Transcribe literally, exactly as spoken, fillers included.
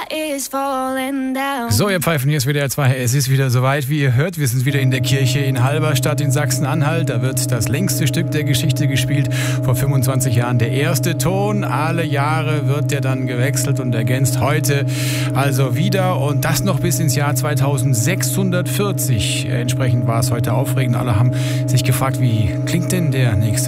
So, ihr Pfeifen, hier ist wieder zwei. Es ist wieder soweit, wie ihr hört. Wir sind wieder in der Kirche in Halberstadt in Sachsen-Anhalt. Da wird das längste Stück der Geschichte gespielt. Vor fünfundzwanzig Jahren der erste Ton. Alle Jahre wird der dann gewechselt und ergänzt. Heute also wieder. Und das noch bis ins Jahr zweitausendsechshundertvierzig. Entsprechend war es heute aufregend. Alle haben sich gefragt, wie klingt denn der nächste